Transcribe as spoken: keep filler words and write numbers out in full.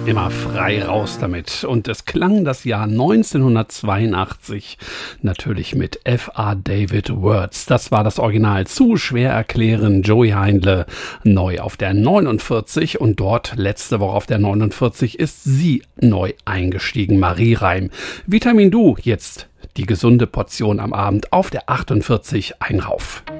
immer frei raus damit. Und es klang das Jahr neunzehnhundertzweiundachtzig natürlich mit F A David Words. Das war das Original. Zu schwer erklären. Joey Heindle neu auf der neunundvierzig und dort letzte Woche auf der neunundvierzig ist sie neu eingestiegen. Marie Reim. Vitamin Du, jetzt die gesunde Portion am Abend auf der achtundvierzig, ein Rauf.